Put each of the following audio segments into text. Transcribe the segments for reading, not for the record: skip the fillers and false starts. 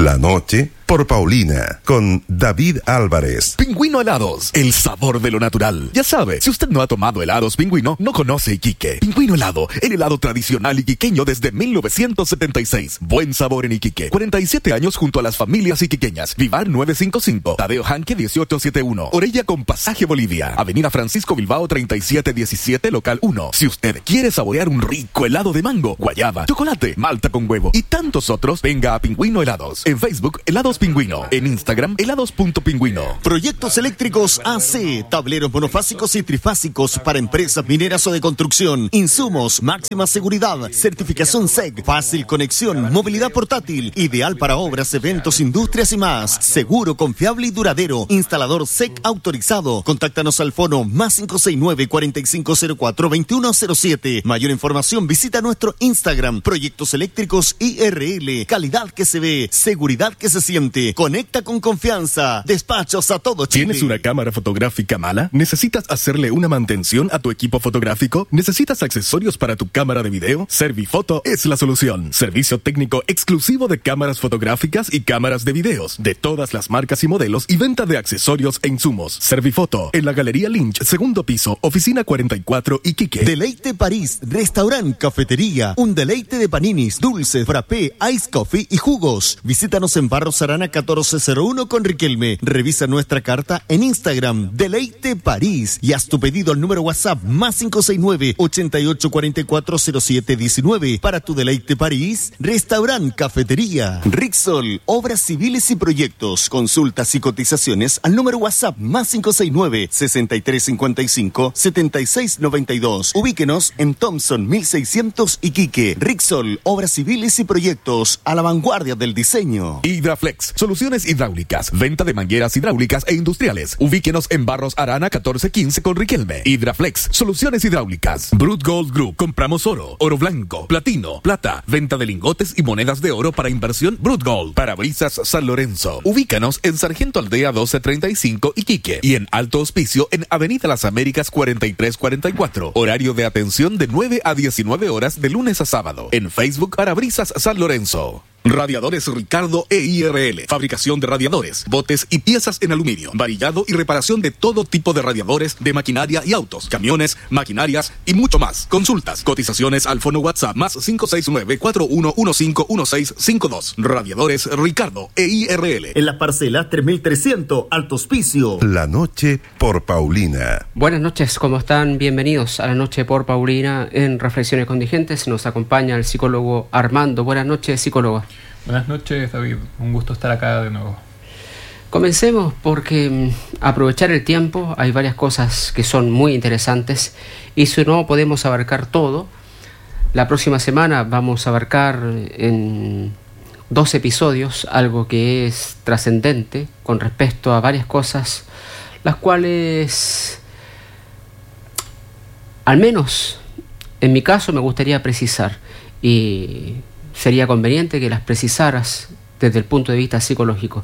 La noche por Paulina, con David Álvarez. Pingüino Helados, el sabor de lo natural. Ya sabe, si usted no ha tomado helados Pingüino, no conoce Iquique. Pingüino Helado, el helado tradicional iquiqueño desde 1976. Buen sabor en Iquique. 47 años junto a las familias iquiqueñas. Vivar 955, Tadeo Janque 1871, Orella con Pasaje Bolivia, Avenida Francisco Bilbao 3717, local 1. Si usted quiere saborear un rico helado de mango, guayaba, chocolate, malta con huevo y tantos otros, venga a Pingüino Helados. En Facebook, Helados Pingüino. En Instagram, helados.pingüino. Proyectos eléctricos AC, tableros monofásicos y trifásicos para empresas mineras o de construcción. Insumos, máxima seguridad, certificación SEC, fácil conexión, movilidad portátil, ideal para obras, eventos, industrias y más. Seguro, confiable y duradero. Instalador SEC autorizado. Contáctanos al fono +569 4504 2107. Mayor información, visita nuestro Instagram. Proyectos eléctricos IRL. Calidad que se ve, seguridad que se siente. Conecta con confianza. Despachos a todo Chile. ¿Tienes una cámara fotográfica mala? ¿Necesitas hacerle una mantención a tu equipo fotográfico? ¿Necesitas accesorios para tu cámara de video? Servifoto es la solución. Servicio técnico exclusivo de cámaras fotográficas y cámaras de videos, de todas las marcas y modelos, y venta de accesorios e insumos. Servifoto, en la Galería Lynch, segundo piso, oficina 44, Iquique. Deleite París, restaurante, cafetería, un deleite de paninis, dulces, frappé, ice coffee y jugos. Visítanos en Barros Arana 1401 con Riquelme. Revisa nuestra carta en Instagram, Deleite París, y haz tu pedido al número WhatsApp +569 88440719 para tu Deleite París, restaurante, cafetería. Rixol, obras civiles y proyectos. Consultas y cotizaciones al número WhatsApp +569 6355 7692. Ubíquenos en Thompson 1600 Iquique. Rixol, obras civiles y proyectos a la vanguardia del diseño. Hidraflex, soluciones hidráulicas, venta de mangueras hidráulicas e industriales. Ubíquenos en Barros Arana 1415 con Riquelme. Hidraflex, soluciones hidráulicas. Brut Gold Group, compramos oro, oro blanco, platino, plata, venta de lingotes y monedas de oro para inversión. Brut Gold, Parabrisas San Lorenzo. Ubícanos en Sargento Aldea 1235 Iquique y en Alto Hospicio en Avenida Las Américas 4344. Horario de atención de 9 a 19 horas de lunes a sábado. En Facebook, Parabrisas San Lorenzo. Radiadores Ricardo EIRL. Fabricación de radiadores, botes y piezas en aluminio. Varillado y reparación de todo tipo de radiadores, de maquinaria y autos, camiones, maquinarias y mucho más. Consultas, cotizaciones al fono WhatsApp +569 41151652. Radiadores Ricardo EIRL. En las parcelas 3300 Alto Hospicio. La noche por Paulina. Buenas noches, ¿cómo están? Bienvenidos a la noche por Paulina en Reflexiones Contingentes. Nos acompaña el psicólogo Armando. Buenas noches, psicólogo. Buenas noches, David. Un gusto estar acá de nuevo. Comencemos porque aprovechar el tiempo, hay varias cosas que son muy interesantes y si no podemos abarcar todo, la próxima semana vamos a abarcar en 2 episodios algo que es trascendente con respecto a varias cosas, las cuales, al menos en mi caso, me gustaría precisar y sería conveniente que las precisaras desde el punto de vista psicológico.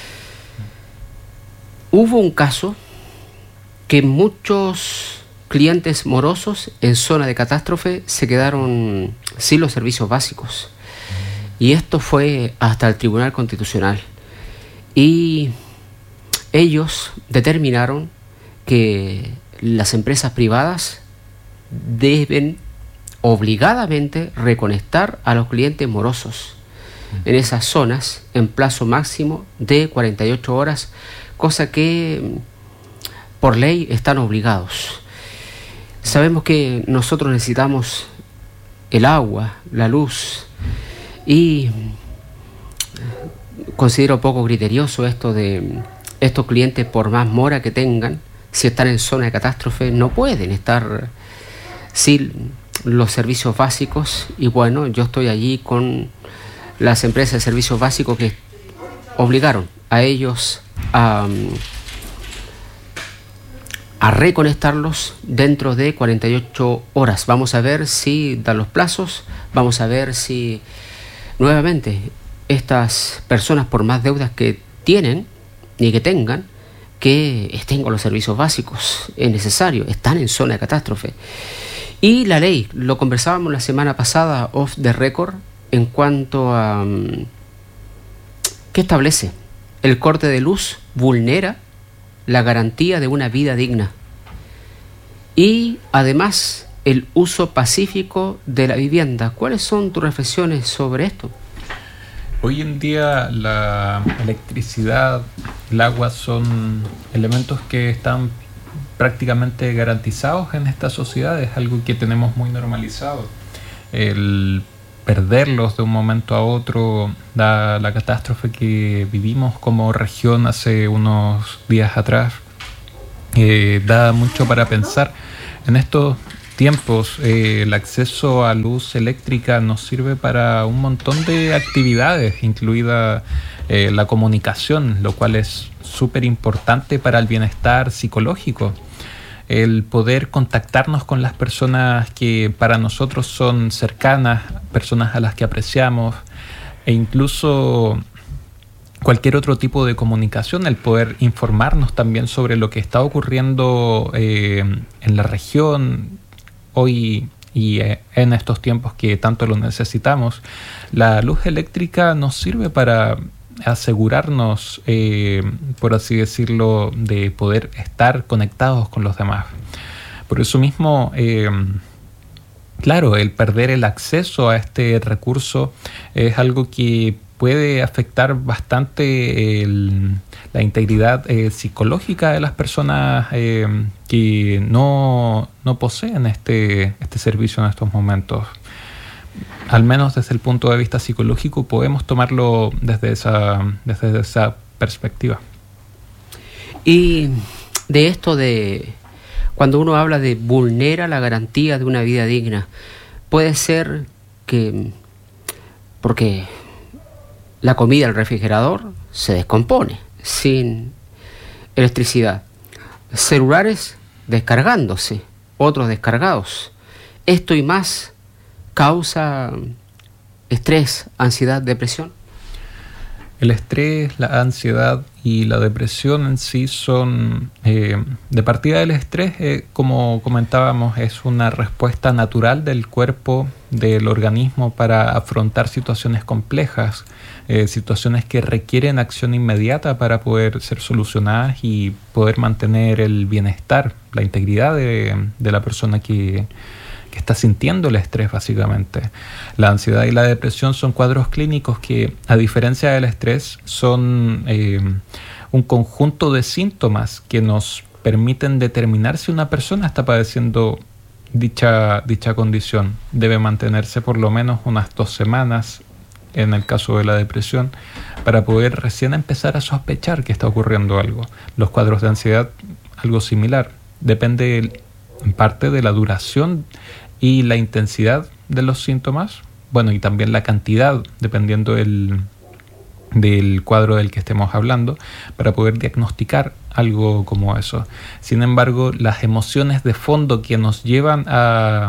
Hubo un caso que muchos clientes morosos en zona de catástrofe se quedaron sin los servicios básicos. Y esto fue hasta el Tribunal Constitucional. Y ellos determinaron que las empresas privadas deben obligadamente reconectar a los clientes morosos en esas zonas en plazo máximo de 48 horas, cosa que por ley están obligados. Sabemos que nosotros necesitamos el agua, la luz, y considero poco criterioso esto de estos clientes, por más mora que tengan, si están en zona de catástrofe, no pueden estar sin los servicios básicos. Y bueno, yo estoy allí con las empresas de servicios básicos que obligaron a ellos a reconectarlos dentro de 48 horas. Vamos a ver si dan los plazos, vamos a ver si nuevamente estas personas, por más deudas que tienen y que tengan, que estén con los servicios básicos, es necesario, están en zona de catástrofe. Y la ley, lo conversábamos la semana pasada off the record, en cuanto a ¿Qué establece? El corte de luz vulnera la garantía de una vida digna y además el uso pacífico de la vivienda. ¿Cuáles son tus reflexiones sobre esto? Hoy en día la electricidad, el agua son elementos que están prácticamente garantizados en esta sociedad, es algo que tenemos muy normalizado. El perderlos de un momento a otro, da la catástrofe que vivimos como región hace unos días atrás, da mucho para pensar. En estos tiempos el acceso a luz eléctrica nos sirve para un montón de actividades, incluida la comunicación, lo cual es súper importante para el bienestar psicológico. El poder contactarnos con las personas que para nosotros son cercanas, personas a las que apreciamos, e incluso cualquier otro tipo de comunicación, el poder informarnos también sobre lo que está ocurriendo en la región hoy y en estos tiempos que tanto lo necesitamos. La luz eléctrica nos sirve para asegurarnos, por así decirlo, de poder estar conectados con los demás. Por eso mismo, claro, el perder el acceso a este recurso es algo que puede afectar bastante la integridad psicológica de las personas que no poseen este servicio en estos momentos. Al menos desde el punto de vista psicológico podemos tomarlo desde esa perspectiva. Y de esto de cuando uno habla de vulnera la garantía de una vida digna, puede ser que porque la comida del refrigerador se descompone sin electricidad, celulares descargándose, otros descargados, esto y más causa estrés, ansiedad, depresión. El estrés, la ansiedad y la depresión en sí son, de partida del estrés, como comentábamos, es una respuesta natural del cuerpo, del organismo para afrontar situaciones complejas, situaciones que requieren acción inmediata para poder ser solucionadas y poder mantener el bienestar, la integridad de la persona que está sintiendo el estrés, básicamente. La ansiedad y la depresión son cuadros clínicos que, a diferencia del estrés, son un conjunto de síntomas que nos permiten determinar si una persona está padeciendo dicha condición. Debe mantenerse por lo menos unas 2 semanas, en el caso de la depresión, para poder recién empezar a sospechar que está ocurriendo algo. Los cuadros de ansiedad, algo similar. Depende en parte de la duración y la intensidad de los síntomas, bueno, y también la cantidad, dependiendo del cuadro del que estemos hablando, para poder diagnosticar algo como eso. Sin embargo, las emociones de fondo que nos llevan a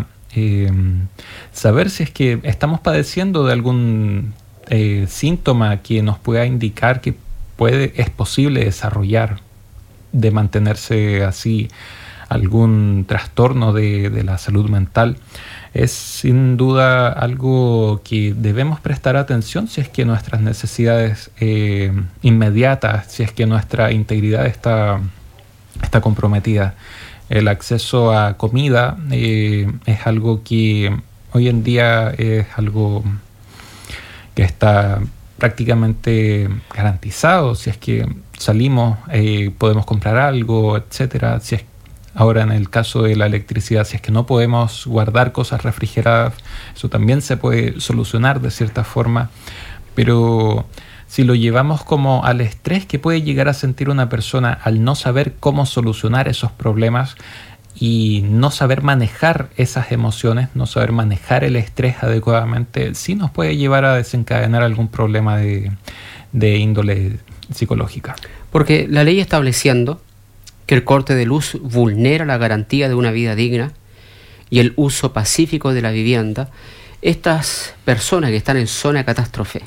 saber si es que estamos padeciendo de algún síntoma que nos pueda indicar que es posible desarrollar, de mantenerse así, algún trastorno de la salud mental, es sin duda algo que debemos prestar atención si es que nuestras necesidades inmediatas, si es que nuestra integridad está comprometida. El acceso a comida es algo que hoy en día es algo que está prácticamente garantizado. Si es que salimos, podemos comprar algo, etcétera. Si es Ahora, en el caso de la electricidad, si es que no podemos guardar cosas refrigeradas, eso también se puede solucionar de cierta forma, pero si lo llevamos como al estrés que puede llegar a sentir una persona al no saber cómo solucionar esos problemas y no saber manejar esas emociones, no saber manejar el estrés adecuadamente, sí nos puede llevar a desencadenar algún problema de índole psicológica. Porque la ley estableciendo que el corte de luz vulnera la garantía de una vida digna y el uso pacífico de la vivienda, estas personas que están en zona de catástrofe,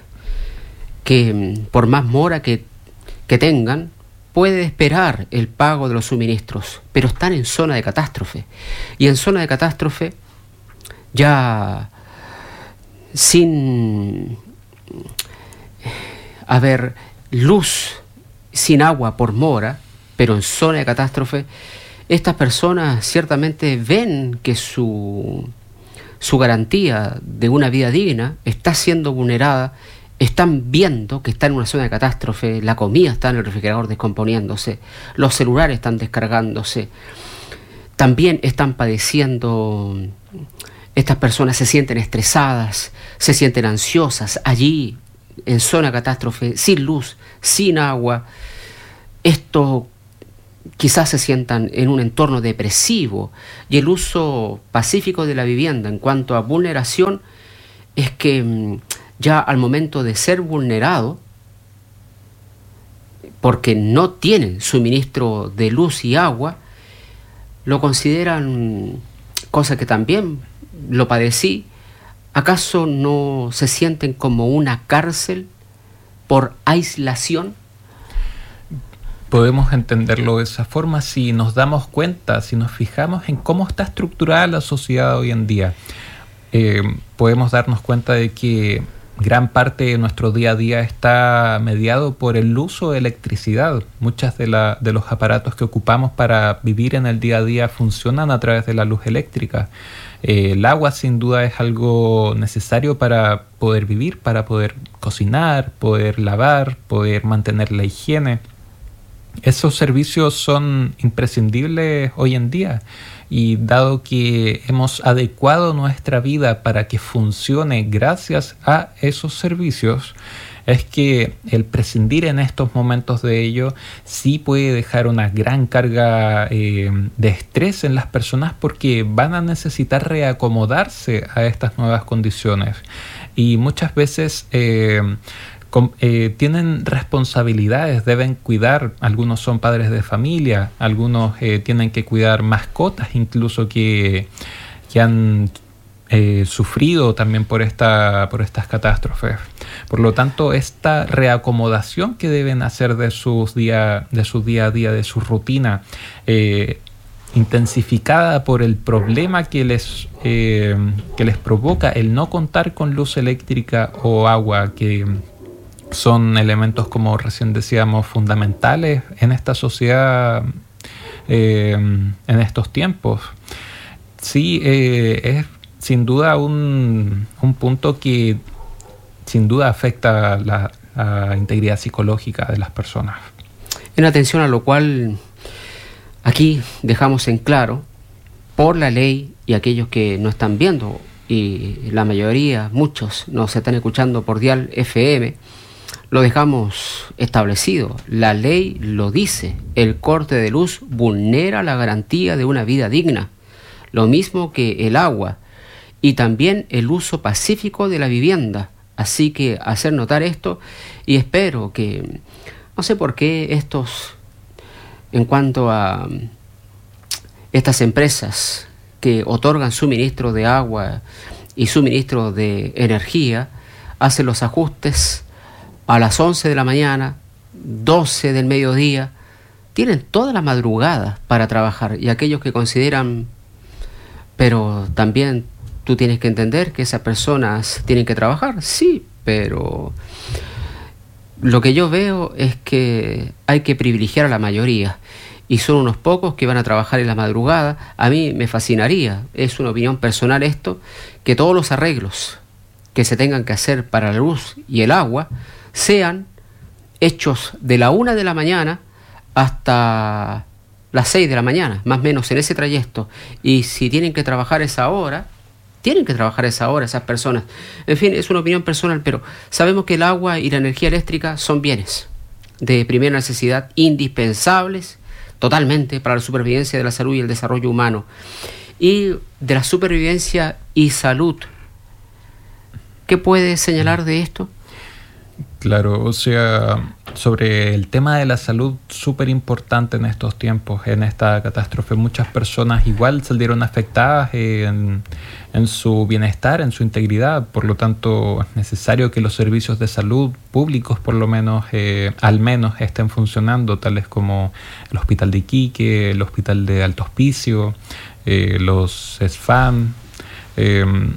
que por más mora que tengan, puede esperar el pago de los suministros, pero están en zona de catástrofe. Y en zona de catástrofe, ya sin haber luz sin agua por mora, pero en zona de catástrofe, estas personas ciertamente ven que su garantía de una vida digna está siendo vulnerada. Están viendo que está en una zona de catástrofe, la comida está en el refrigerador descomponiéndose, los celulares están descargándose, también están padeciendo, estas personas se sienten estresadas, se sienten ansiosas allí, en zona de catástrofe, sin luz, sin agua. Esto quizás se sientan en un entorno depresivo, y el uso pacífico de la vivienda en cuanto a vulneración es que ya al momento de ser vulnerado, porque no tienen suministro de luz y agua, lo consideran, cosa que también lo padecí, ¿acaso no se sienten como una cárcel por aislación? Podemos entenderlo de esa forma si nos damos cuenta, si nos fijamos en cómo está estructurada la sociedad hoy en día. Podemos darnos cuenta de que gran parte de nuestro día a día está mediado por el uso de electricidad. Muchas de los aparatos que ocupamos para vivir en el día a día funcionan a través de la luz eléctrica. El agua sin duda es algo necesario para poder vivir, para poder cocinar, poder lavar, poder mantener la higiene. Esos servicios son imprescindibles hoy en día, y dado que hemos adecuado nuestra vida para que funcione gracias a esos servicios, es que el prescindir en estos momentos de ello sí puede dejar una gran carga de estrés en las personas, porque van a necesitar reacomodarse a estas nuevas condiciones, y muchas veces tienen responsabilidades, deben cuidar. Algunos son padres de familia, algunos tienen que cuidar mascotas incluso que han sufrido también por estas catástrofes. Por lo tanto, esta reacomodación que deben hacer de su día a día, de su rutina, intensificada por el problema que les provoca el no contar con luz eléctrica o agua, que son elementos, como recién decíamos, fundamentales en esta sociedad, en estos tiempos. Sí, es sin duda un punto que sin duda afecta la integridad psicológica de las personas. En atención a lo cual aquí dejamos en claro, por la ley, y aquellos que no están viendo, y la mayoría, muchos, nos están escuchando por Dial FM, lo dejamos establecido. La ley lo dice: el corte de luz vulnera la garantía de una vida digna, lo mismo que el agua, y también el uso pacífico de la vivienda. Así que hacer notar esto, y espero que, no sé por qué estos, en cuanto a estas empresas que otorgan suministro de agua y suministro de energía, hacen los ajustes a las 11 de la mañana, 12 del mediodía, tienen toda la madrugada para trabajar. Y aquellos que consideran, pero también tú tienes que entender que esas personas tienen que trabajar, sí, pero lo que yo veo es que hay que privilegiar a la mayoría, y son unos pocos que van a trabajar en la madrugada. A mí me fascinaría, es una opinión personal esto, que todos los arreglos que se tengan que hacer para la luz y el agua sean hechos de la 1 de la mañana hasta las 6 de la mañana, más o menos en ese trayecto. Y si tienen que trabajar esa hora, tienen que trabajar esa hora esas personas. En fin, es una opinión personal, pero sabemos que el agua y la energía eléctrica son bienes de primera necesidad, indispensables totalmente para la supervivencia de la salud y el desarrollo humano. Y de la supervivencia y salud, ¿qué puede señalar de esto? Claro, o sea, sobre el tema de la salud, súper importante en estos tiempos, en esta catástrofe. Muchas personas igual salieron afectadas en su bienestar, en su integridad. Por lo tanto, es necesario que los servicios de salud públicos, por lo menos, al menos estén funcionando, tales como el Hospital de Iquique, el Hospital de Alto Hospicio, los SFAM,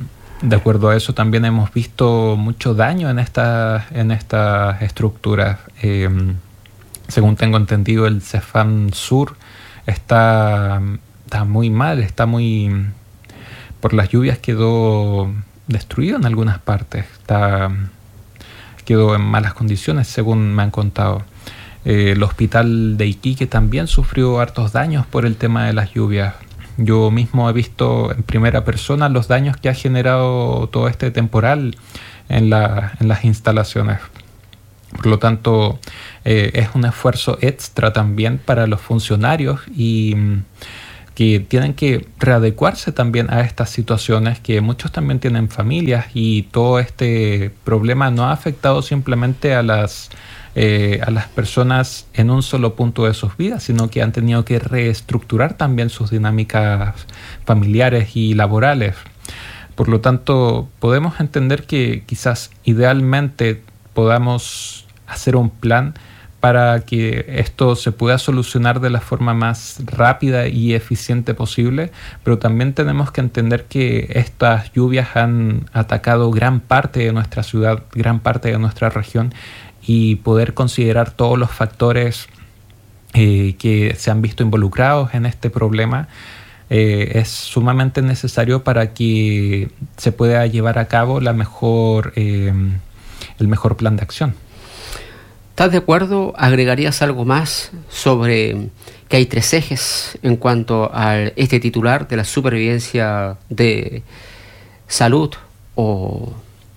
de acuerdo a eso también hemos visto mucho daño en estas estructuras. Según tengo entendido, el Cefam Sur está muy mal, por las lluvias quedó destruido en algunas partes, quedó en malas condiciones según me han contado. El hospital de Iquique también sufrió hartos daños por el tema de las lluvias. Yo mismo he visto en primera persona los daños que ha generado todo este temporal en las instalaciones. Por lo tanto, es un esfuerzo extra también para los funcionarios y que tienen que readecuarse también a estas situaciones, que muchos también tienen familias, y todo este problema no ha afectado simplemente a las personas en un solo punto de sus vidas, sino que han tenido que reestructurar también sus dinámicas familiares y laborales. Por lo tanto, podemos entender que quizás idealmente podamos hacer un plan para que esto se pueda solucionar de la forma más rápida y eficiente posible, pero también tenemos que entender que estas lluvias han atacado gran parte de nuestra ciudad, gran parte de nuestra región, y poder considerar todos los factores que se han visto involucrados en este problema es sumamente necesario para que se pueda llevar a cabo el mejor plan de acción. ¿Estás de acuerdo? ¿Agregarías algo más sobre que hay 3 ejes en cuanto a este titular de la supervivencia de salud o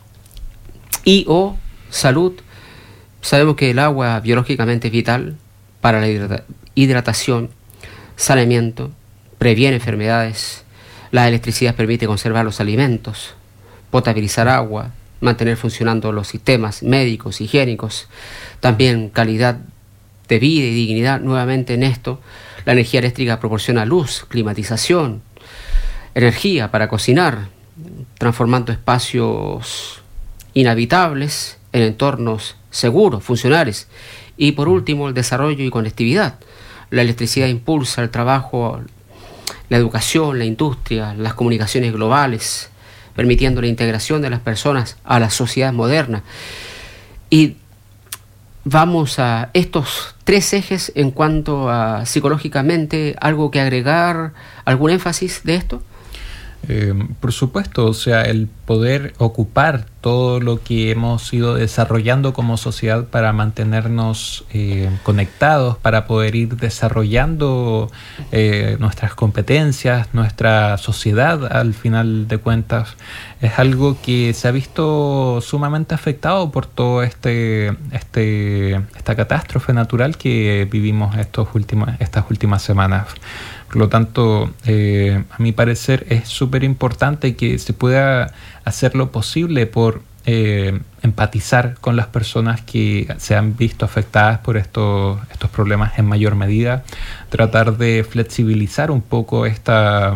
salud? Sabemos que el agua biológicamente es vital para la hidratación, saneamiento, previene enfermedades. La electricidad permite conservar los alimentos, potabilizar agua, mantener funcionando los sistemas médicos, higiénicos, también calidad de vida y dignidad. Nuevamente en esto, la energía eléctrica proporciona luz, climatización, energía para cocinar, transformando espacios inhabitables en entornos seguros, funcionales. Y por último, el desarrollo y conectividad. La electricidad impulsa el trabajo, la educación, la industria, las comunicaciones globales, permitiendo la integración de las personas a la sociedad moderna. Y vamos a estos 3 ejes en cuanto a psicológicamente, ¿algo que agregar, algún énfasis de esto? Por supuesto, o sea, el poder ocupar todo lo que hemos ido desarrollando como sociedad para mantenernos conectados, para poder ir desarrollando nuestras competencias, nuestra sociedad al final de cuentas, es algo que se ha visto sumamente afectado por todo esta catástrofe natural que vivimos estas últimas semanas. Por lo tanto, a mi parecer es súper importante que se pueda hacer lo posible por empatizar con las personas que se han visto afectadas por estos problemas en mayor medida, tratar de flexibilizar un poco estas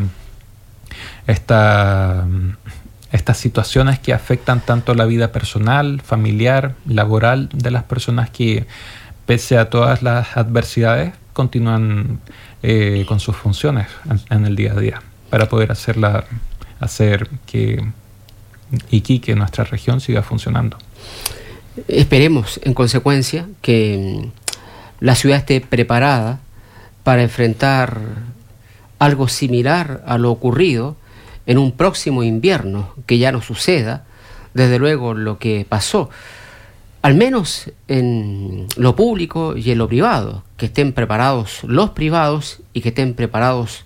situaciones que afectan tanto la vida personal, familiar, laboral de las personas que, pese a todas las adversidades, continúan con sus funciones en el día a día, para poder hacer que Iquique, nuestra región, siga funcionando. Esperemos, en consecuencia, que la ciudad esté preparada para enfrentar algo similar a lo ocurrido en un próximo invierno, que ya no suceda, desde luego, lo que pasó, al menos en lo público y en lo privado, que estén preparados los privados y que estén preparados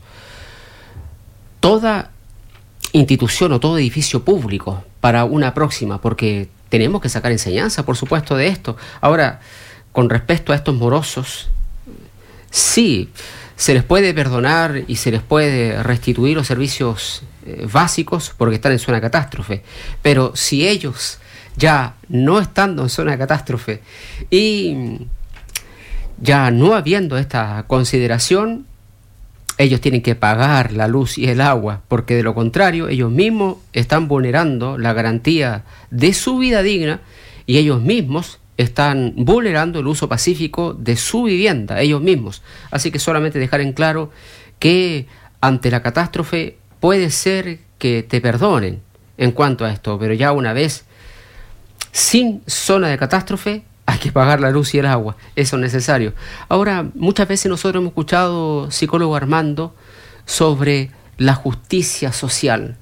toda institución o todo edificio público para una próxima, porque tenemos que sacar enseñanza, por supuesto, de esto. Ahora, con respecto a estos morosos, sí, se les puede perdonar y se les puede restituir los servicios básicos porque están en zona de catástrofe, pero si ellos ya no estando en zona de catástrofe y ya no habiendo esta consideración, ellos tienen que pagar la luz y el agua, porque de lo contrario ellos mismos están vulnerando la garantía de su vida digna y ellos mismos están vulnerando el uso pacífico de su vivienda, ellos mismos. Así que solamente dejar en claro que ante la catástrofe puede ser que te perdonen, en cuanto a esto, pero ya una vez sin zona de catástrofe hay que pagar la luz y el agua, eso es necesario. Ahora, muchas veces nosotros hemos escuchado, psicólogo Armando, sobre la justicia social.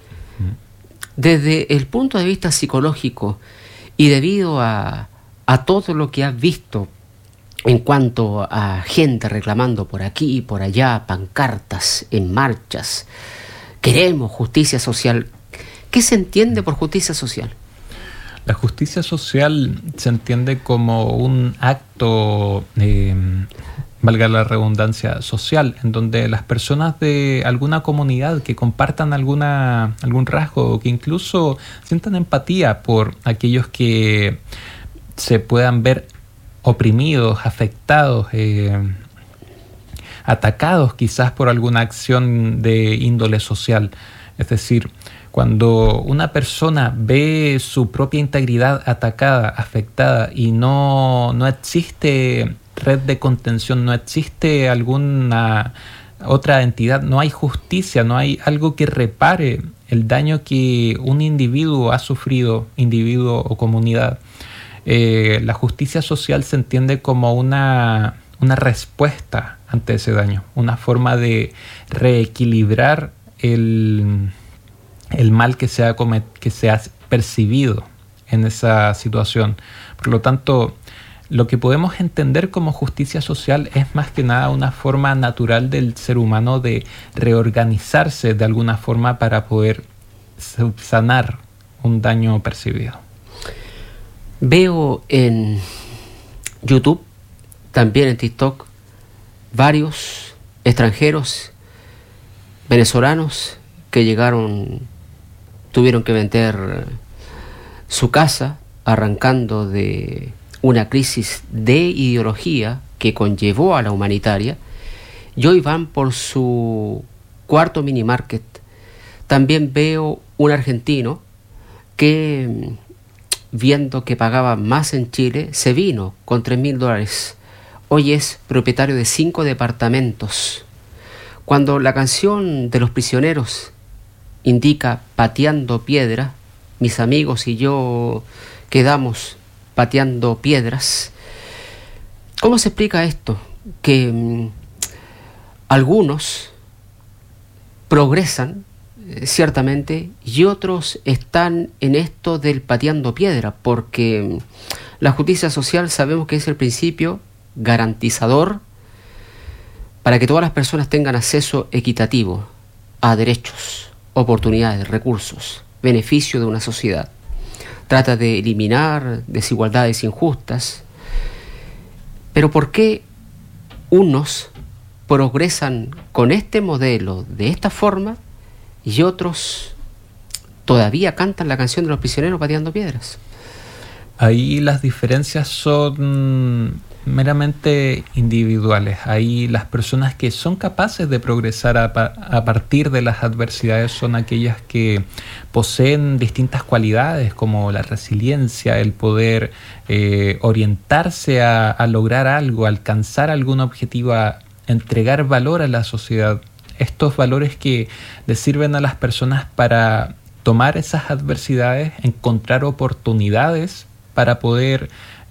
Desde el punto de vista psicológico y debido a todo lo que has visto en cuanto a gente reclamando por aquí y por allá, pancartas en marchas, queremos justicia social. ¿Qué se entiende por justicia social? La justicia social se entiende como un acto, valga la redundancia, social, en donde las personas de alguna comunidad que compartan algún rasgo o que incluso sientan empatía por aquellos que se puedan ver oprimidos, afectados, atacados quizás por alguna acción de índole social. Es decir, cuando una persona ve su propia integridad atacada, afectada y no existe red de contención, no existe alguna otra entidad, no hay justicia, no hay algo que repare el daño que un individuo ha sufrido, individuo o comunidad. La justicia social se entiende como una respuesta ante ese daño, una forma de reequilibrar el mal que se ha percibido en esa situación. Por lo tanto, lo que podemos entender como justicia social es más que nada una forma natural del ser humano de reorganizarse de alguna forma para poder subsanar un daño percibido. Veo en YouTube, también en TikTok, varios extranjeros venezolanos que tuvieron que vender su casa, arrancando de una crisis de ideología que conllevó a la humanitaria, y hoy van por su cuarto mini market. También veo un argentino que, viendo que pagaba más en Chile, se vino con $3,000. Hoy es propietario de 5 departamentos. Cuando la canción de Los Prisioneros indica pateando piedra, mis amigos y yo quedamos pateando piedras. ¿Cómo se explica esto? Que algunos progresan, ciertamente, y otros están en esto del pateando piedra, porque la justicia social sabemos que es el principio garantizador para que todas las personas tengan acceso equitativo a derechos, oportunidades, recursos, beneficio de una sociedad. Trata de eliminar desigualdades injustas. Pero ¿por qué unos progresan con este modelo de esta forma y otros todavía cantan la canción de Los Prisioneros pateando piedras? Ahí las diferencias son meramente individuales. Ahí las personas que son capaces de progresar a partir de las adversidades son aquellas que poseen distintas cualidades como la resiliencia, el poder orientarse a lograr algo, alcanzar algún objetivo, a entregar valor a la sociedad. Estos valores que les sirven a las personas para tomar esas adversidades, encontrar oportunidades para poder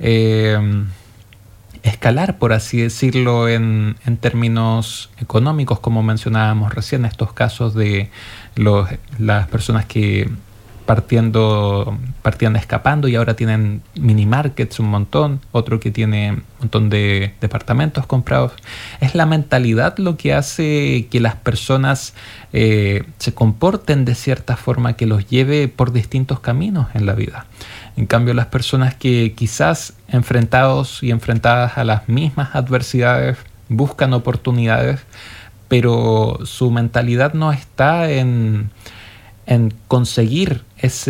escalar, por así decirlo, en términos económicos, como mencionábamos recién, estos casos de las personas que partían escapando y ahora tienen mini markets un montón, otro que tiene un montón de departamentos comprados. Es la mentalidad lo que hace que las personas se comporten de cierta forma que los lleve por distintos caminos en la vida. En cambio, las personas que quizás enfrentados y enfrentadas a las mismas adversidades buscan oportunidades, pero su mentalidad no está en conseguir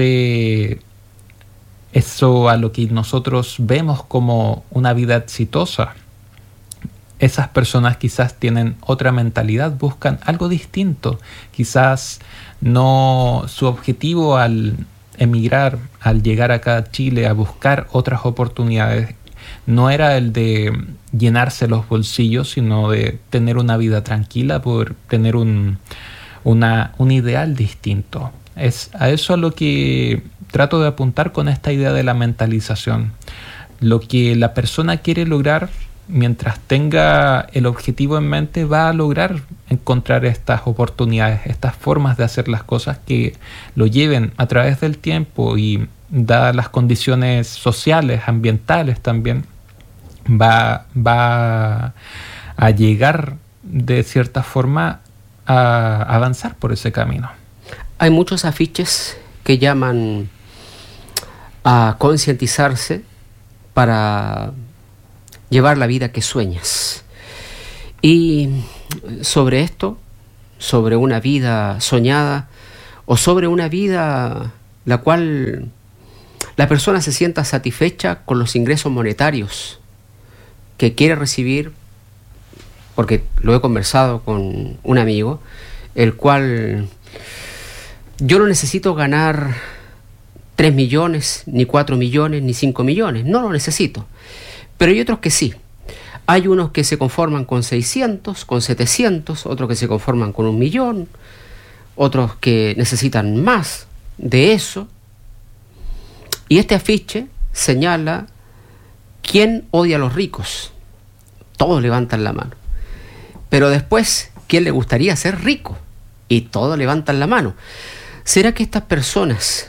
eso a lo que nosotros vemos como una vida exitosa. Esas personas quizás tienen otra mentalidad, buscan algo distinto. Quizás no, su objetivo al emigrar, al llegar acá a Chile a buscar otras oportunidades, no era el de llenarse los bolsillos, sino de tener una vida tranquila, poder tener un ideal distinto. Es a eso a lo que trato de apuntar con esta idea de la mentalización. Lo que la persona quiere lograr, mientras tenga el objetivo en mente, va a lograr encontrar estas oportunidades, estas formas de hacer las cosas que lo lleven a través del tiempo y, dadas las condiciones sociales, ambientales también, va a llegar de cierta forma a avanzar por ese camino. Hay muchos afiches que llaman a concientizarse para llevar la vida que sueñas. Y sobre esto, sobre una vida soñada o sobre una vida la cual la persona se sienta satisfecha con los ingresos monetarios que quiere recibir, porque lo he conversado con un amigo, el cual yo no necesito ganar 3 millones, ni 4 millones, ni 5 millones, no lo necesito. Pero hay otros que sí. Hay unos que se conforman con 600, con 700, otros que se conforman con 1 millón, otros que necesitan más de eso. Y este afiche señala: ¿quién odia a los ricos? Todos levantan la mano. Pero después, ¿quién le gustaría ser rico? Y todos levantan la mano. ¿Será que estas personas,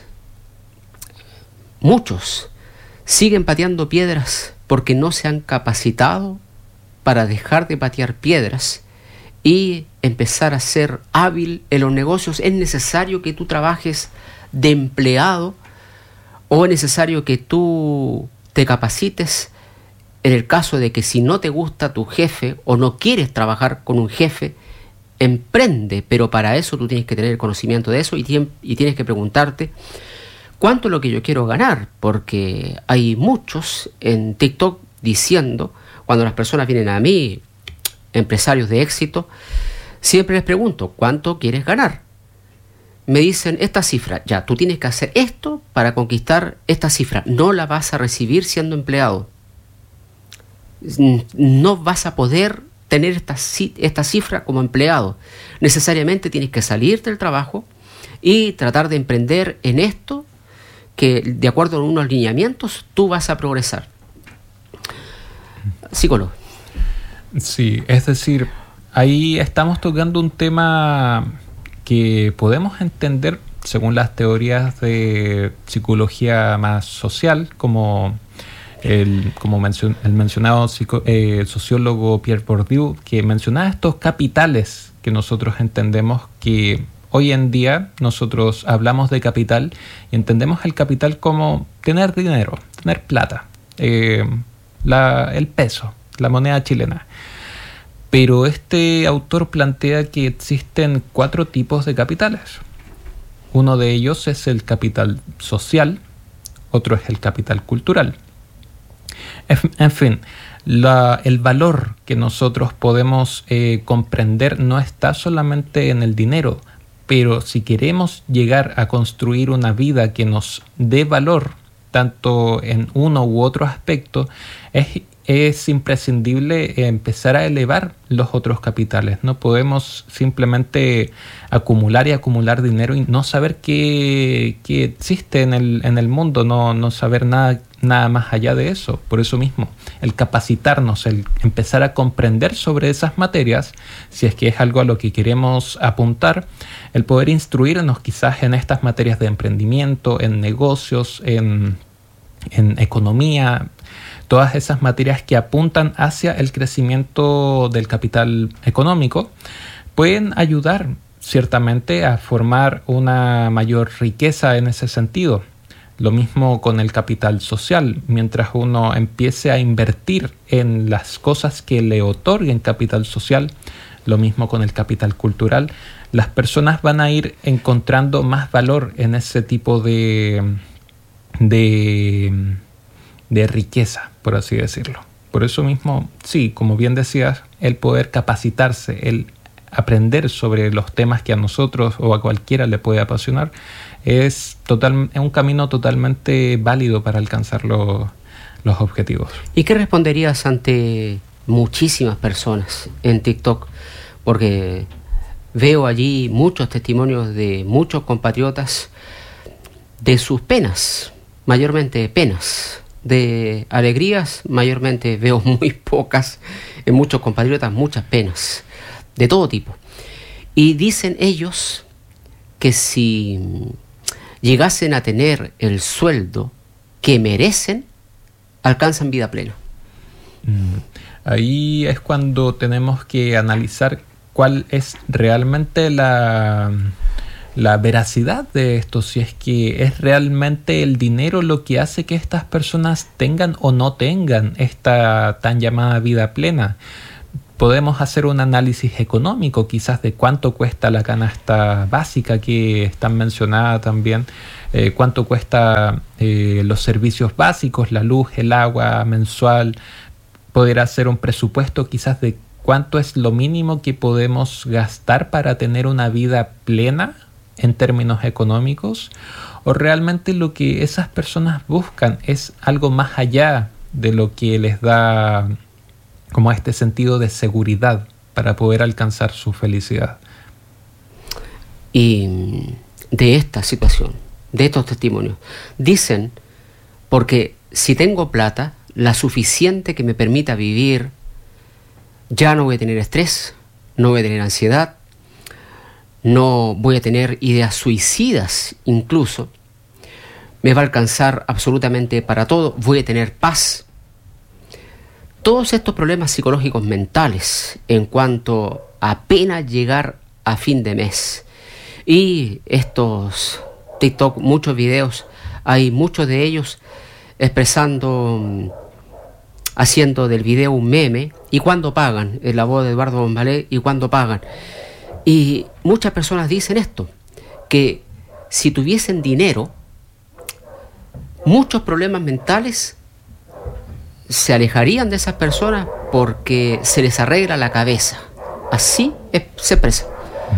muchos, siguen pateando piedras porque no se han capacitado para dejar de patear piedras y empezar a ser hábil en los negocios? ¿Es necesario que tú trabajes de empleado o es necesario que tú te capacites en el caso de que, si no te gusta tu jefe o no quieres trabajar con un jefe, emprende? Pero para eso tú tienes que tener conocimiento de eso y tienes que preguntarte: ¿cuánto es lo que yo quiero ganar? Porque hay muchos en TikTok diciendo, cuando las personas vienen a mí, empresarios de éxito, siempre les pregunto: ¿cuánto quieres ganar? Me dicen esta cifra. Ya, tú tienes que hacer esto para conquistar esta cifra. No la vas a recibir siendo empleado. No vas a poder tener esta cifra como empleado. Necesariamente tienes que salir del trabajo y tratar de emprender en esto, que de acuerdo a unos lineamientos tú vas a progresar. Psicólogo. Sí, es decir, ahí estamos tocando un tema que podemos entender según las teorías de psicología más social, como el mencionado sociólogo Pierre Bourdieu, que mencionaba estos capitales que nosotros entendemos que hoy en día nosotros hablamos de capital y entendemos el capital como tener dinero, tener plata, el peso, la moneda chilena. Pero este autor plantea que existen 4 tipos de capitales. Uno de ellos es el capital social, otro es el capital cultural. En fin, el valor que nosotros podemos comprender no está solamente en el dinero, pero si queremos llegar a construir una vida que nos dé valor, tanto en uno u otro aspecto, es imprescindible empezar a elevar los otros capitales. No podemos simplemente acumular y acumular dinero y no saber qué existe en el mundo, no saber nada más allá de eso. Por eso mismo, el capacitarnos, el empezar a comprender sobre esas materias, si es que es algo a lo que queremos apuntar, el poder instruirnos quizás en estas materias de emprendimiento, en negocios, en economía, todas esas materias que apuntan hacia el crecimiento del capital económico, pueden ayudar ciertamente a formar una mayor riqueza en ese sentido. Lo mismo con el capital social. Mientras uno empiece a invertir en las cosas que le otorguen capital social, lo mismo con el capital cultural, las personas van a ir encontrando más valor en ese tipo de riqueza, por así decirlo. Por eso mismo, sí, como bien decías, el poder capacitarse, el aprender sobre los temas que a nosotros o a cualquiera le puede apasionar, es un camino totalmente válido para alcanzar los objetivos. ¿Y qué responderías ante muchísimas personas en TikTok? Porque veo allí muchos testimonios de muchos compatriotas de sus penas, mayormente penas. De alegrías, mayormente veo muy pocas, en muchos compatriotas muchas penas, de todo tipo. Y dicen ellos que si llegasen a tener el sueldo que merecen, alcanzan vida plena. Ahí es cuando tenemos que analizar cuál es realmente la veracidad de esto, si es que es realmente el dinero lo que hace que estas personas tengan o no tengan esta tan llamada vida plena. Podemos hacer un análisis económico quizás de cuánto cuesta la canasta básica que está mencionada también, cuánto cuesta los servicios básicos, la luz, el agua mensual, poder hacer un presupuesto quizás de cuánto es lo mínimo que podemos gastar para tener una vida plena en términos económicos, o realmente lo que esas personas buscan es algo más allá de lo que les da como este sentido de seguridad para poder alcanzar su felicidad. Y de esta situación, de estos testimonios, dicen, porque si tengo plata, la suficiente que me permita vivir, ya no voy a tener estrés, no voy a tener ansiedad, no voy a tener ideas suicidas incluso, me va a alcanzar absolutamente para todo, voy a tener paz. Todos estos problemas psicológicos mentales en cuanto a apenas llegar a fin de mes. Y estos TikTok, muchos videos, hay muchos de ellos expresando, haciendo del video un meme, y cuándo pagan, en la voz de Eduardo Bombalé, y cuándo pagan. Y muchas personas dicen esto, que si tuviesen dinero, muchos problemas mentales se alejarían de esas personas porque se les arregla la cabeza. Así se expresa.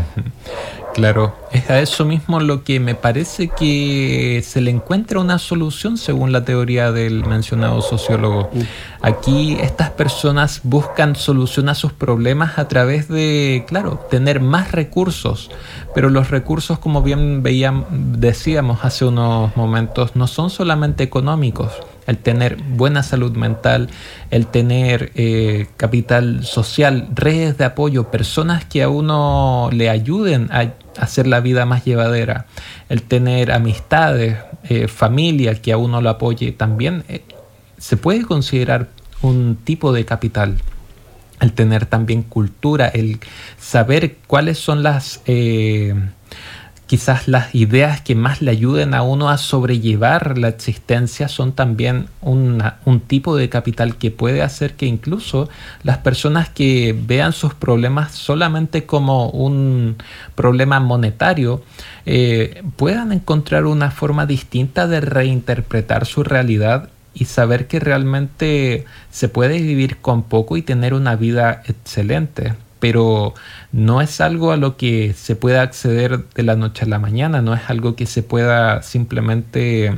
Claro, es a eso mismo lo que me parece que se le encuentra una solución según la teoría del mencionado sociólogo. Aquí estas personas buscan solución a sus problemas a través de, claro, tener más recursos, pero los recursos, como bien decíamos hace unos momentos, no son solamente económicos. El tener buena salud mental, el tener capital social, redes de apoyo, personas que a uno le ayuden a hacer la vida más llevadera, el tener amistades, familia que a uno lo apoye, también se puede considerar un tipo de capital. El tener también cultura, el saber cuáles son las quizás las ideas que más le ayuden a uno a sobrellevar la existencia, son también un tipo de capital que puede hacer que incluso las personas que vean sus problemas solamente como un problema monetario puedan encontrar una forma distinta de reinterpretar su realidad y saber que realmente se puede vivir con poco y tener una vida excelente. Pero no es algo a lo que se pueda acceder de la noche a la mañana, no es algo que se pueda simplemente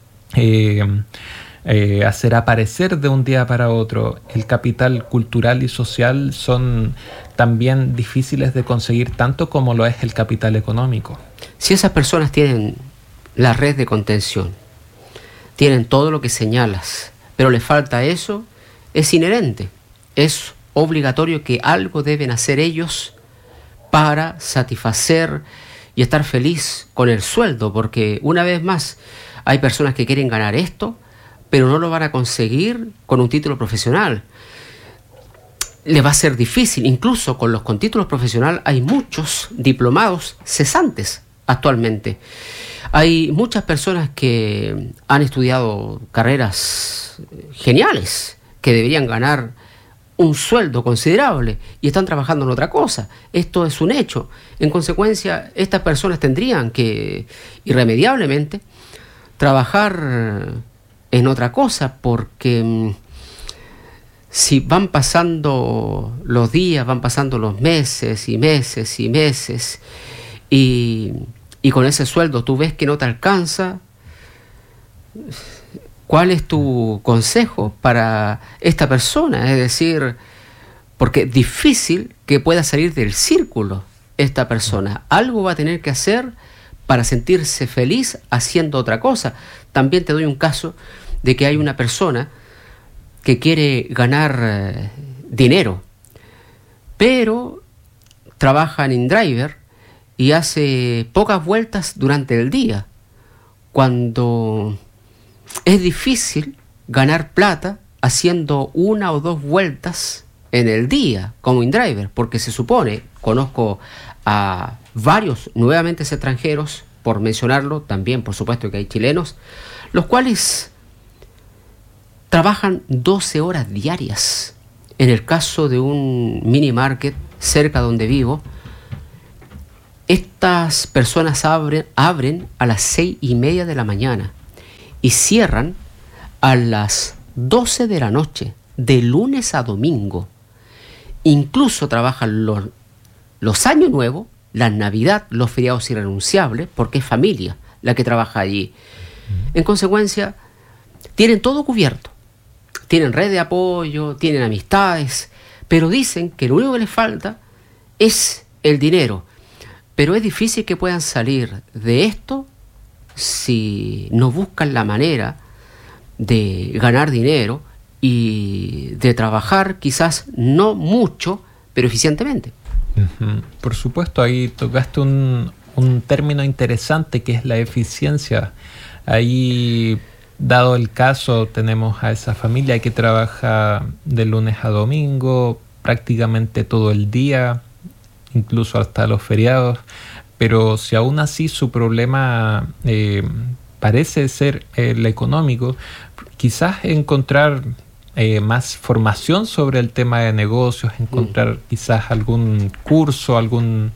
hacer aparecer de un día para otro. El capital cultural y social son también difíciles de conseguir tanto como lo es el capital económico. Si esas personas tienen la red de contención, tienen todo lo que señalas, pero les falta eso, es inherente, es obligatorio que algo deben hacer ellos para satisfacer y estar feliz con el sueldo, porque una vez más hay personas que quieren ganar esto, pero no lo van a conseguir con un título profesional. Les va a ser difícil, incluso con títulos profesionales hay muchos diplomados cesantes actualmente. Hay muchas personas que han estudiado carreras geniales, que deberían ganar un sueldo considerable y están trabajando en otra cosa. Esto es un hecho. En consecuencia, estas personas tendrían que, irremediablemente, trabajar en otra cosa, porque si van pasando los días, van pasando los meses y meses y meses, y con ese sueldo tú ves que no te alcanza, ¿cuál es tu consejo para esta persona? Es decir, porque es difícil que pueda salir del círculo esta persona. Algo va a tener que hacer para sentirse feliz haciendo otra cosa. También te doy un caso de que hay una persona que quiere ganar dinero, pero trabaja en InDriver y hace pocas vueltas durante el día, cuando es difícil ganar plata haciendo 1 o 2 vueltas en el día como InDriver, porque se supone, conozco a varios nuevamente extranjeros, por mencionarlo, también por supuesto que hay chilenos, los cuales trabajan 12 horas diarias. En el caso de un mini market cerca donde vivo, estas personas abren a las 6:30 de la mañana y cierran a las 12 de la noche, de lunes a domingo. Incluso trabajan los años nuevos, la Navidad, los feriados irrenunciables, porque es familia la que trabaja allí. En consecuencia, tienen todo cubierto. Tienen red de apoyo, tienen amistades, pero dicen que lo único que les falta es el dinero. Pero es difícil que puedan salir de esto si no buscan la manera de ganar dinero y de trabajar quizás no mucho, pero eficientemente. Por supuesto, ahí tocaste un término interesante que es la eficiencia. Ahí, dado el caso, tenemos a esa familia que trabaja de lunes a domingo, prácticamente todo el día, incluso hasta los feriados, pero si aún así su problema parece ser el económico, quizás encontrar más formación sobre el tema de negocios, encontrar quizás algún curso, algún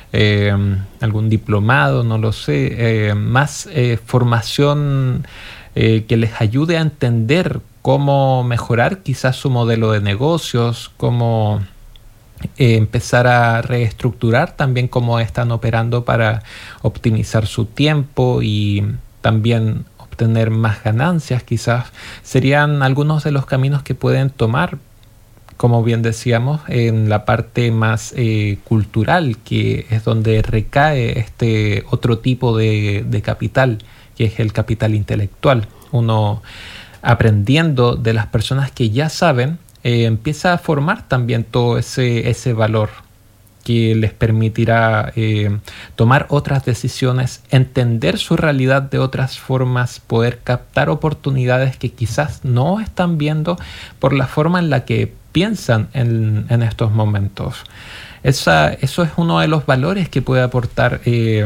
diplomado, no lo sé, más formación que les ayude a entender cómo mejorar quizás su modelo de negocios, cómo empezar a reestructurar también cómo están operando para optimizar su tiempo y también obtener más ganancias. Quizás serían algunos de los caminos que pueden tomar, como bien decíamos, en la parte más cultural, que es donde recae este otro tipo de capital, que es el capital intelectual. Uno, aprendiendo de las personas que ya saben, empieza a formar también todo ese valor que les permitirá tomar otras decisiones, entender su realidad de otras formas, poder captar oportunidades que quizás no están viendo por la forma en la que piensan en estos momentos. Eso es uno de los valores que puede aportar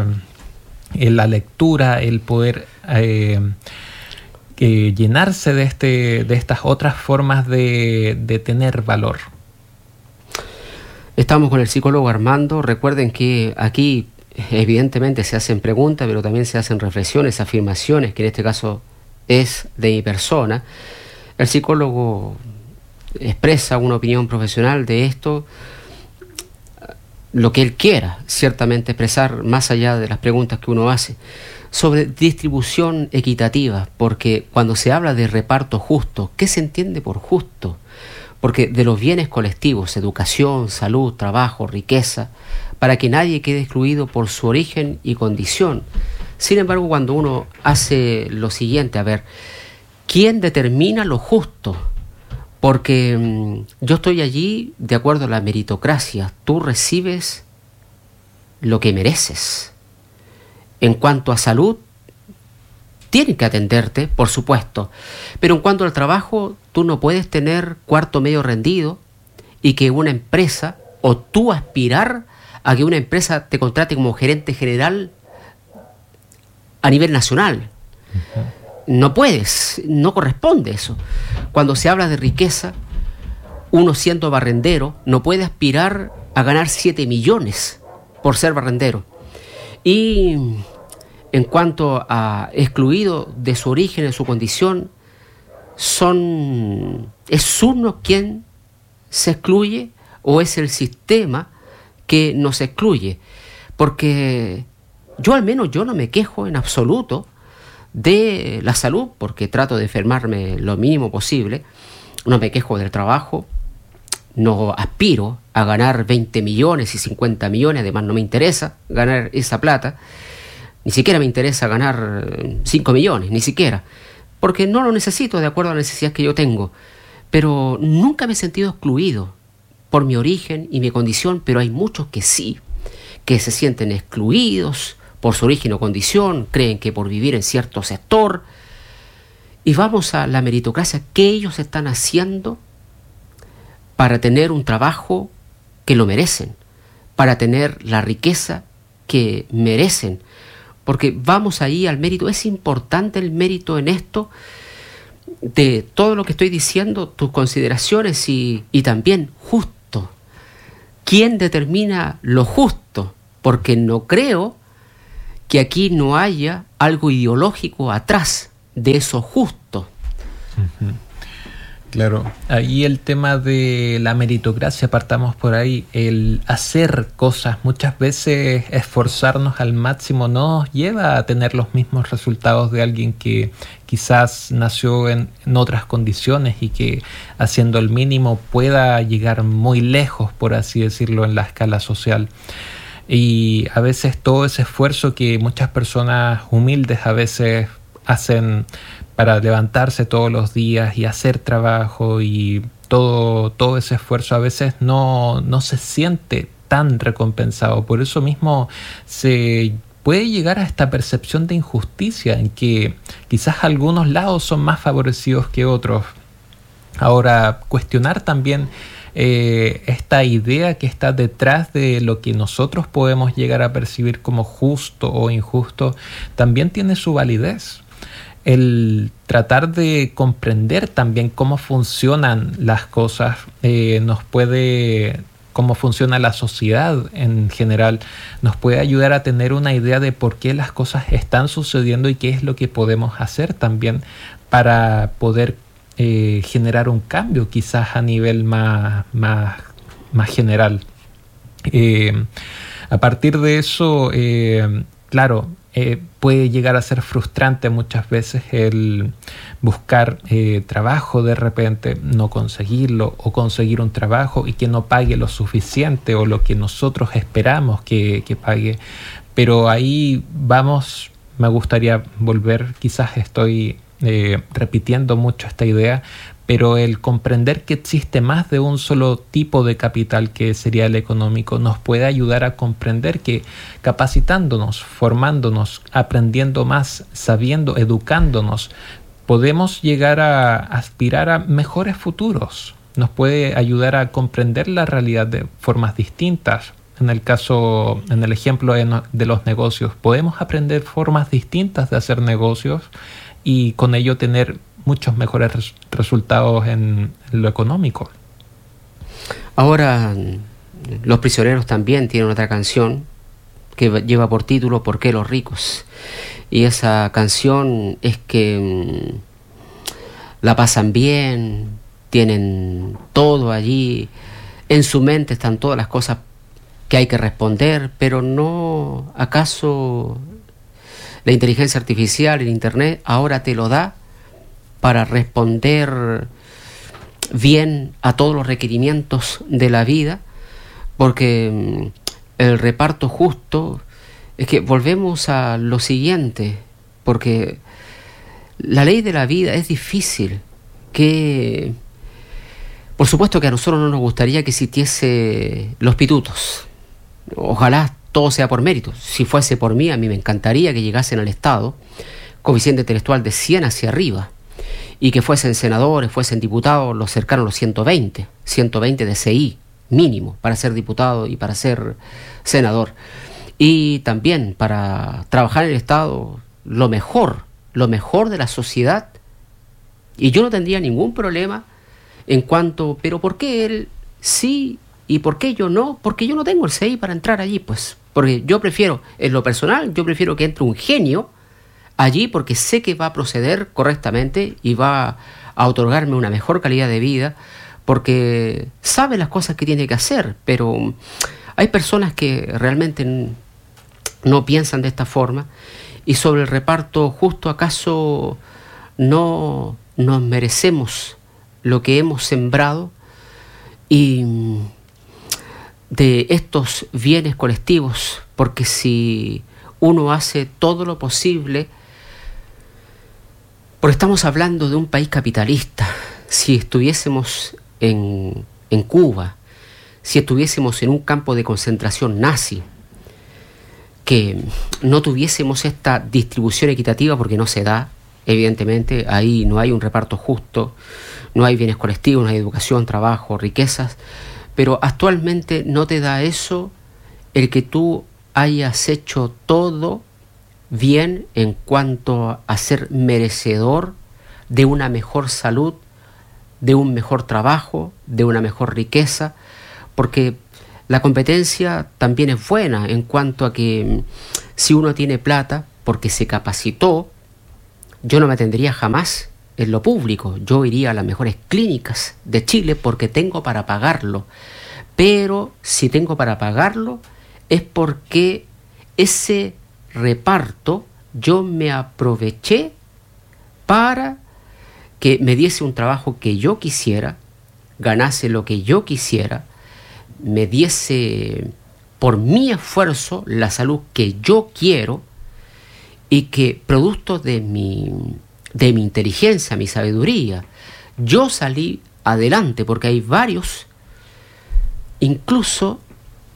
la lectura, el poder llenarse de estas otras formas de tener valor. Estamos con el psicólogo Armando. Recuerden que aquí evidentemente se hacen preguntas, pero también se hacen reflexiones, afirmaciones, que en este caso es de mi persona. El psicólogo expresa una opinión profesional de esto, lo que él quiera, ciertamente expresar, más allá de las preguntas que uno hace, sobre distribución equitativa, porque cuando se habla de reparto justo, ¿qué se entiende por justo? Porque de los bienes colectivos, educación, salud, trabajo, riqueza, para que nadie quede excluido por su origen y condición. Sin embargo, cuando uno hace lo siguiente, a ver, ¿quién determina lo justo? Porque yo estoy allí de acuerdo a la meritocracia. Tú recibes lo que mereces. En cuanto a salud, tienen que atenderte, por supuesto. Pero en cuanto al trabajo, tú no puedes tener cuarto medio rendido y que una empresa, o tú aspirar a que una empresa te contrate como gerente general a nivel nacional. No puedes, no corresponde eso. Cuando se habla de riqueza, uno siendo barrendero no puede aspirar a ganar 7 millones por ser barrendero. Y en cuanto a excluido de su origen, de su condición, ¿es uno quien se excluye o es el sistema que nos excluye? Porque yo no me quejo en absoluto de la salud, porque trato de enfermarme lo mínimo posible. No me quejo del trabajo, no aspiro a ganar 20 millones y 50 millones, además no me interesa ganar esa plata, ni siquiera me interesa ganar 5 millones, ni siquiera, porque no lo necesito de acuerdo a la necesidad que yo tengo, pero nunca me he sentido excluido por mi origen y mi condición, pero hay muchos que sí, que se sienten excluidos por su origen o condición, creen que por vivir en cierto sector, y vamos a la meritocracia, ¿qué ellos están haciendo para tener un trabajo que lo merecen, para tener la riqueza que merecen? Porque vamos ahí al mérito. Es importante el mérito en esto, de todo lo que estoy diciendo, tus consideraciones y también justo. ¿Quién determina lo justo? Porque no creo que aquí no haya algo ideológico atrás de eso justo. Uh-huh. Claro, ahí el tema de la meritocracia, partamos por ahí, el hacer cosas, muchas veces esforzarnos al máximo no nos lleva a tener los mismos resultados de alguien que quizás nació en otras condiciones y que haciendo el mínimo pueda llegar muy lejos, por así decirlo, en la escala social. Y a veces todo ese esfuerzo que muchas personas humildes a veces hacen para levantarse todos los días y hacer trabajo y todo ese esfuerzo a veces no se siente tan recompensado. Por eso mismo se puede llegar a esta percepción de injusticia en que quizás algunos lados son más favorecidos que otros. Ahora, cuestionar también esta idea que está detrás de lo que nosotros podemos llegar a percibir como justo o injusto también tiene su validez. El tratar de comprender también cómo funcionan las cosas, cómo funciona la sociedad en general, nos puede ayudar a tener una idea de por qué las cosas están sucediendo y qué es lo que podemos hacer también para poder generar un cambio quizás a nivel más general. A partir de eso, claro, puede llegar a ser frustrante muchas veces el buscar trabajo, de repente no conseguirlo o conseguir un trabajo y que no pague lo suficiente o lo que nosotros esperamos que pague. Pero ahí vamos, me gustaría volver, quizás estoy repitiendo mucho esta idea, pero el comprender que existe más de un solo tipo de capital, que sería el económico, nos puede ayudar a comprender que capacitándonos, formándonos, aprendiendo más, sabiendo, educándonos, podemos llegar a aspirar a mejores futuros. Nos puede ayudar a comprender la realidad de formas distintas. En el ejemplo de los negocios, podemos aprender formas distintas de hacer negocios y con ello tener muchos mejores resultados en lo económico. Ahora, Los Prisioneros también tienen otra canción que lleva por título ¿Por qué los ricos? Y esa canción es que la pasan bien, tienen todo allí, en su mente están todas las cosas que hay que responder, pero no, ¿acaso la inteligencia artificial, el internet, ahora te lo da para responder bien a todos los requerimientos de la vida? Porque el reparto justo es que volvemos a lo siguiente, porque la ley de la vida es difícil, que por supuesto que a nosotros no nos gustaría que existiese los pitutos, ojalá todo sea por mérito. Si fuese por mí, a mí me encantaría que llegasen al Estado coeficiente intelectual de 100 hacia arriba, y que fuesen senadores, fuesen diputados, los cercanos a los 120 de CI mínimo para ser diputado y para ser senador. Y también para trabajar en el Estado lo mejor de la sociedad. Y yo no tendría ningún problema en cuanto, pero ¿por qué él sí y por qué yo no? Porque yo no tengo el CI para entrar allí, pues. Porque yo prefiero, en lo personal, yo prefiero que entre un genio allí porque sé que va a proceder correctamente y va a otorgarme una mejor calidad de vida porque sabe las cosas que tiene que hacer. Pero hay personas que realmente no piensan de esta forma. Y sobre el reparto justo, ¿acaso no nos merecemos lo que hemos sembrado? y de estos bienes colectivos, porque si uno hace todo lo posible, porque estamos hablando de un país capitalista. Si estuviésemos en Cuba, si estuviésemos en un campo de concentración nazi, que no tuviésemos esta distribución equitativa, porque no se da, evidentemente, ahí no hay un reparto justo, no hay bienes colectivos, no hay educación, trabajo, riquezas, pero actualmente no te da eso el que tú hayas hecho todo bien en cuanto a ser merecedor de una mejor salud, de un mejor trabajo, de una mejor riqueza, porque la competencia también es buena en cuanto a que si uno tiene plata porque se capacitó, yo no me atendería jamás en lo público, yo iría a las mejores clínicas de Chile porque tengo para pagarlo, pero si tengo para pagarlo es porque ese reparto yo me aproveché para que me diese un trabajo que yo quisiera, ganase lo que yo quisiera, me diese por mi esfuerzo la salud que yo quiero, y que producto de mi inteligencia, mi sabiduría, yo salí adelante, porque hay varios incluso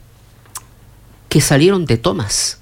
que salieron de tomas,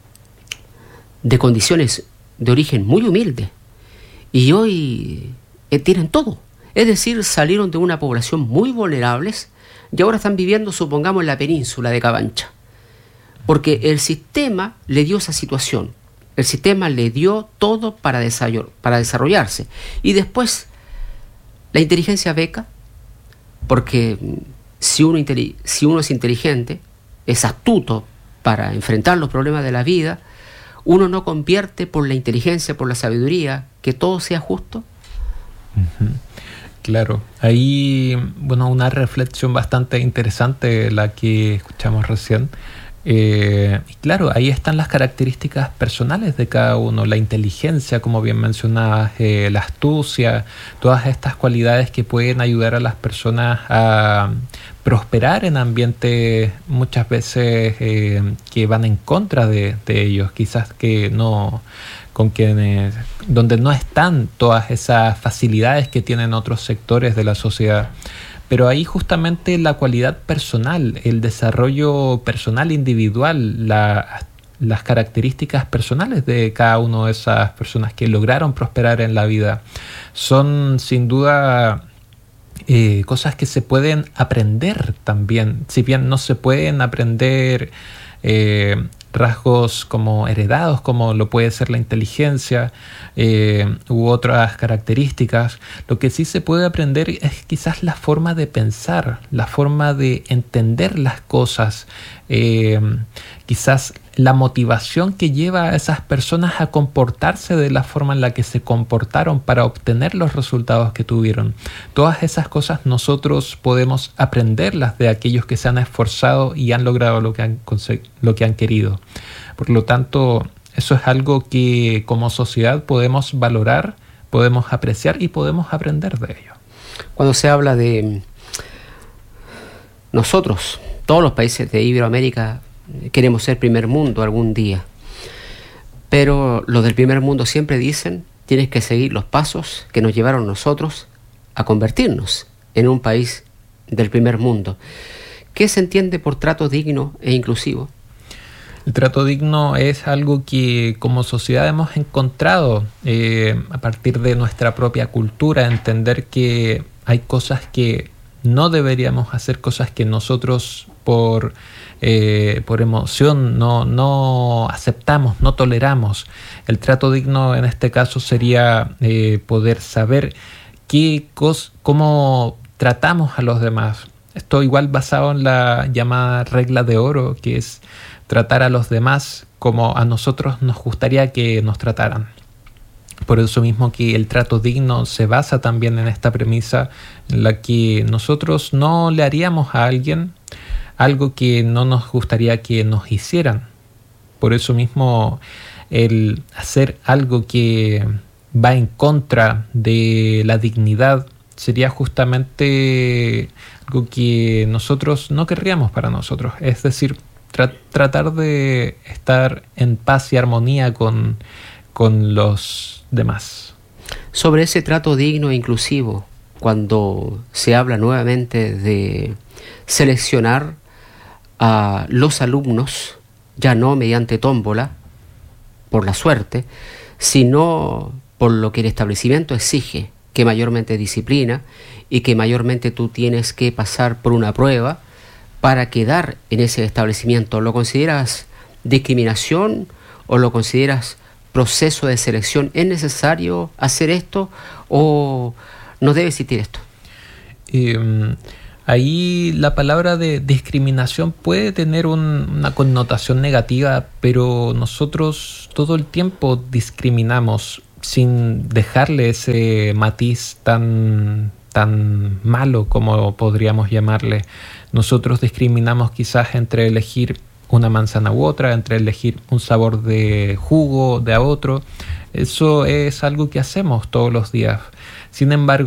de condiciones de origen muy humilde, y hoy tienen todo. Es decir, salieron de una población muy vulnerables y ahora están viviendo, supongamos, en la península de Cabancha, porque el sistema le dio esa situación, el sistema le dio todo para desarrollarse, y después la inteligencia beca, porque si uno es inteligente, es astuto para enfrentar los problemas de la vida, uno no convierte por la inteligencia, por la sabiduría, que todo sea justo. Uh-huh. Claro, ahí, bueno, una reflexión bastante interesante la que escuchamos recién. Y claro, ahí están las características personales de cada uno, la inteligencia, como bien mencionabas, la astucia, todas estas cualidades que pueden ayudar a las personas a prosperar en ambientes muchas veces que van en contra de ellos, quizás que no, con quienes, donde no están todas esas facilidades que tienen otros sectores de la sociedad. Pero ahí justamente la cualidad personal, el desarrollo personal individual, las características personales de cada una de esas personas que lograron prosperar en la vida, son sin duda cosas que se pueden aprender también. Si bien no se pueden aprender rasgos como heredados, como lo puede ser la inteligencia u otras características, lo que sí se puede aprender es quizás la forma de pensar, la forma de entender las cosas, quizás la motivación que lleva a esas personas a comportarse de la forma en la que se comportaron para obtener los resultados que tuvieron. Todas esas cosas nosotros podemos aprenderlas de aquellos que se han esforzado y han logrado lo que han querido. Por lo tanto, eso es algo que como sociedad podemos valorar, podemos apreciar y podemos aprender de ello. Cuando se habla de nosotros, todos los países de Iberoamérica, queremos ser primer mundo algún día, pero los del primer mundo siempre dicen: tienes que seguir los pasos que nos llevaron nosotros a convertirnos en un país del primer mundo. ¿Qué se entiende por trato digno e inclusivo? El trato digno es algo que como sociedad hemos encontrado a partir de nuestra propia cultura, entender que hay cosas que no deberíamos hacer, cosas que nosotros por emoción no aceptamos, no toleramos. El trato digno en este caso sería poder saber cómo tratamos a los demás. Esto igual basado en la llamada regla de oro, que es tratar a los demás como a nosotros nos gustaría que nos trataran. Por eso mismo que el trato digno se basa también en esta premisa en la que nosotros no le haríamos a alguien algo que no nos gustaría que nos hicieran. Por eso mismo el hacer algo que va en contra de la dignidad sería justamente algo que nosotros no querríamos para nosotros. Es decir, tratar de estar en paz y armonía con los demás. Sobre ese trato digno e inclusivo, cuando se habla nuevamente de seleccionar a los alumnos, ya no mediante tómbola, por la suerte, sino por lo que el establecimiento exige, que mayormente disciplina y que mayormente tú tienes que pasar por una prueba para quedar en ese establecimiento. ¿Lo consideras discriminación o lo consideras proceso de selección? ¿Es necesario hacer esto o no debe existir esto? Ahí la palabra de discriminación puede tener una connotación negativa, pero nosotros todo el tiempo discriminamos sin dejarle ese matiz tan malo como podríamos llamarle. Nosotros discriminamos quizás entre elegir una manzana u otra, entre elegir un sabor de jugo de a otro. Eso es algo que hacemos todos los días. Sin embargo,